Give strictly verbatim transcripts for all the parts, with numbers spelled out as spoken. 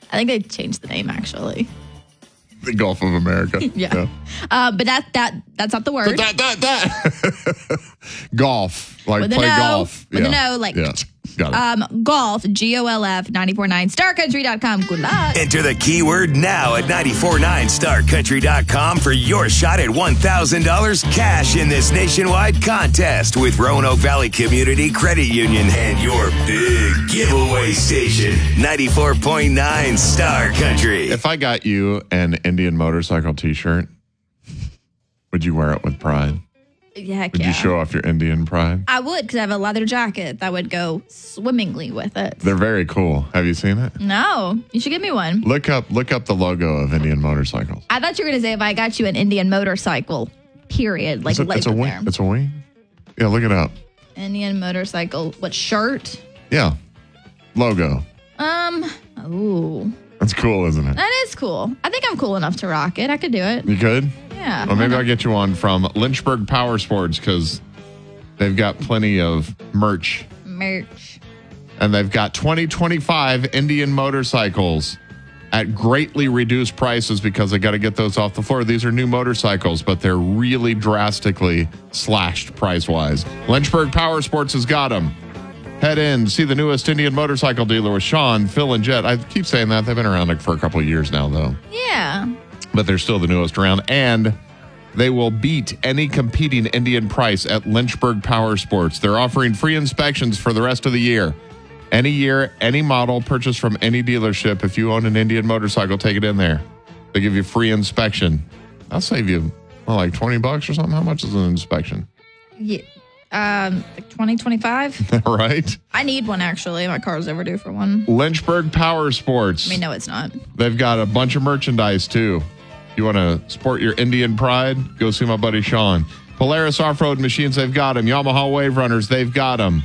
I think they changed the name, actually. The Gulf of America. yeah. yeah. Uh, but that that that's not the word. But that, that, that. Golf. Like With play no, golf. With yeah. a no, like... Yeah. Got it. Um, golf, G O L F, nine four nine, star country dot com. Good luck. Enter the keyword now at nine four nine star country dot com for your shot at one thousand dollars cash in this nationwide contest with Roanoke Valley Community Credit Union and your big giveaway station, ninety-four point nine Star Country. If I got you an Indian motorcycle t-shirt, would you wear it with pride? Heck Would yeah. you show off your Indian pride? I would, because I have a leather jacket that would go swimmingly with it. They're very cool. Have you seen it? No. You should give me one. Look up look up the logo of Indian motorcycles. I thought you were going to say if I got you an Indian motorcycle, period. Like, It's a, like it's a wing. there. It's a wing. Yeah, look it up. Indian motorcycle. What, shirt? Yeah. Logo. Um, ooh. That's cool, isn't it? That is cool. I think I'm cool enough to rock it. I could do it. You could? Yeah. Or maybe I'll get you one from Lynchburg Power Sports because they've got plenty of merch. Merch. And they've got twenty twenty-five Indian motorcycles at greatly reduced prices because they got to get those off the floor. These are new motorcycles, but they're really drastically slashed price-wise. Lynchburg Power Sports has got them. Head in, see the newest Indian motorcycle dealer with Sean, Phil, and Jet. I keep saying that. They've been around like for a couple of years now, though. Yeah. But they're still the newest around. And they will beat any competing Indian price at Lynchburg Power Sports. They're offering free inspections for the rest of the year. Any year, any model, purchased from any dealership. If you own an Indian motorcycle, take it in there. They give you free inspection. I'll save you, well, like twenty bucks or something. How much is an inspection? Yeah. Um, like twenty twenty-five. Right? I need one, actually. My car's overdue for one. Lynchburg Power Sports. I mean, no, it's not. They've got a bunch of merchandise, too. You want to sport your Indian pride? Go see my buddy Sean. Polaris Off-Road Machines, they've got them. Yamaha Wave Runners, they've got them.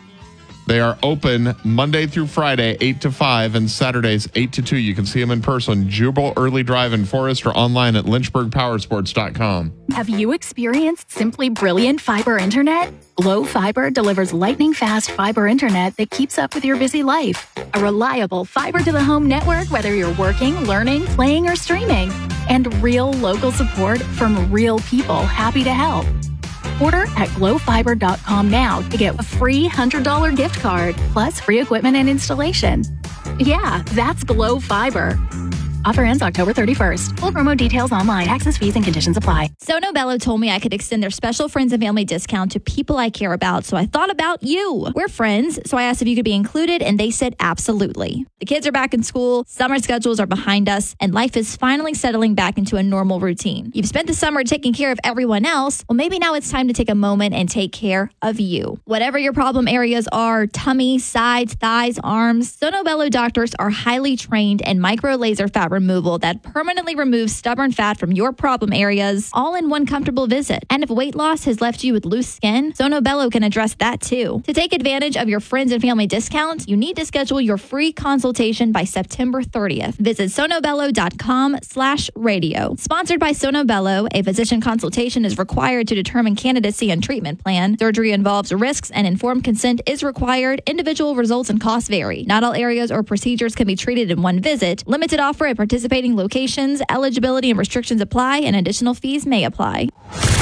They are open Monday through Friday, eight to five, and Saturdays, eight to two. You can see them in person. Jubal Early Drive in Forest or online at lynchburg power sports dot com. Have you experienced simply brilliant fiber internet? Glow Fiber delivers lightning-fast fiber internet that keeps up with your busy life. A reliable fiber-to-the-home network, whether you're working, learning, playing, or streaming. And real local support from real people happy to help. Order at glow fiber dot com now to get a free one hundred dollars gift card, plus free equipment and installation. Yeah, that's Glow Fiber. Offer ends October thirty-first. Full promo details online. Access fees and conditions apply. Sono Bello told me I could extend their special friends and family discount to people I care about, so I thought about you. We're friends, so I asked if you could be included, and they said absolutely. The kids are back in school, summer schedules are behind us, and life is finally settling back into a normal routine. You've spent the summer taking care of everyone else. Well, maybe now it's time to take a moment and take care of you. Whatever your problem areas are, tummy, sides, thighs, arms, Sono Bello doctors are highly trained in micro laser fat removal that permanently removes stubborn fat from your problem areas, all in one comfortable visit. And if weight loss has left you with loose skin, Sono Bello can address that too. To take advantage of your friends and family discount, you need to schedule your free consultation by September thirtieth. Visit sonobello dot com slash radio. Sponsored by Sono Bello, a physician consultation is required to determine candidacy and treatment plan. Surgery involves risks and informed consent is required. Individual results and costs vary. Not all areas or procedures can be treated in one visit. Limited offer at participating locations. Eligibility and restrictions apply, and additional fees may apply.